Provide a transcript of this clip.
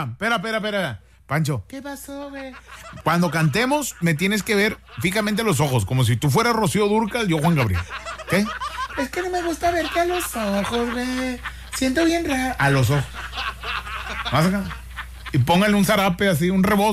Espera. Pancho. ¿Qué pasó, güey? Cuando cantemos, me tienes que ver fijamente a los ojos, como si tú fueras Rocío Dúrcal, yo Juan Gabriel. ¿Qué? Es que no me gusta verte a los ojos, güey. Siento bien raro. A los ojos. Más acá. Y póngale un zarape así, un rebozo.